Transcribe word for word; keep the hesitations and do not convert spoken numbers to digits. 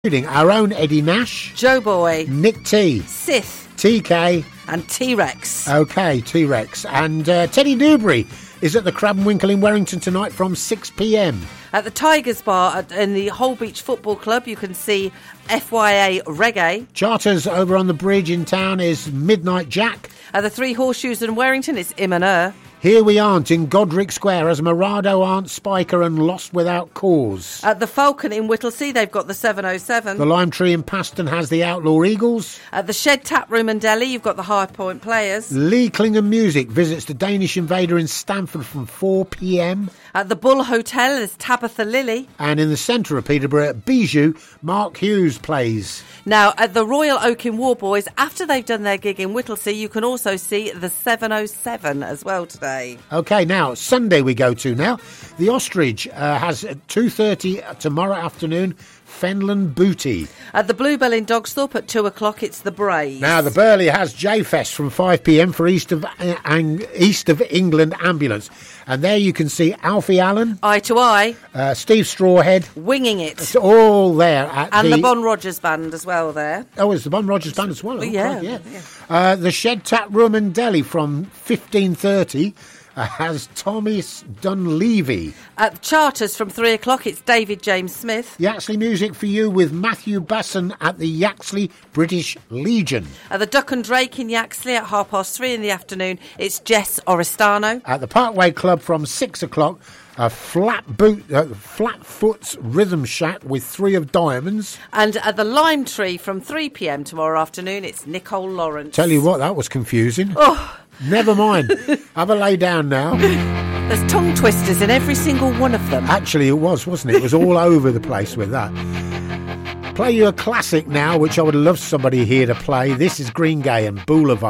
Including our own Eddie Nash, Joe Boy, Nick T, Sith, T K, and T-Rex. Okay, T-Rex. And uh, Teddy Newbury is at the Crab and Winkle in Warrington tonight from six p.m. At the Tigers Bar at, in the Whole Beach Football Club, you can see F Y A Reggae. Charters over on the bridge in town is Midnight Jack. At the Three Horseshoes in Warrington, it's Im and Er. Here We Aren't in Godric Square as Morado aren't Spiker and Lost Without Cause. At the Falcon in Whittlesea, they've got the seven oh seven. The Lime Tree in Paston has the Outlaw Eagles. At the Shed Tap Room in Delhi, you've got the High Point Players. Lee Klingham Music visits the Danish Invader in Stamford from four p.m. At the Bull Hotel, there's Tabitha Lily. And in the centre of Peterborough at Bijou, Mark Hughes plays. Now, at the Royal Oak in Warboys, after they've done their gig in Whittlesea, you can also see the seven oh seven as well today. OK, now, Sunday we go to now. The Ostrich uh, has at two thirty tomorrow afternoon, Fenland Booty. At the Bluebell in Dogsthorpe at two o'clock, it's the Braves. Now, the Burley has J-Fest from five p.m. for East of, uh, Ang- East of England Ambulance. And there you can see Alfie Allen. Eye to Eye. Uh, Steve Strawhead. Winging It. It's all there. At and the, the Bon Rogers Band as well there. Oh, it's the Bon Rogers Band as well. Oh, yeah. God, yeah. yeah. Uh, the Shed Tap Room in Delhi from fifteen thirty. Uh, has Thomas Dunleavy. At Charters from three o'clock, it's David James Smith. Yaxley Music for You with Matthew Basson at the Yaxley British Legion. At the Duck and Drake in Yaxley at half past three in the afternoon, it's Jess Oristano. At the Parkway Club from six o'clock, a flat boot, uh, Flatfoot's Rhythm Shack with Three of Diamonds. And at the Lime Tree from three p.m. tomorrow afternoon, it's Nicole Lawrence. Tell you what, that was confusing. Oh. Never mind. Have a lay down now. There's tongue twisters in every single one of them. Actually, it was, wasn't it? It was all over the place with that. Play you a classic now, which I would love somebody here to play. This is Green Gay and Boulevard.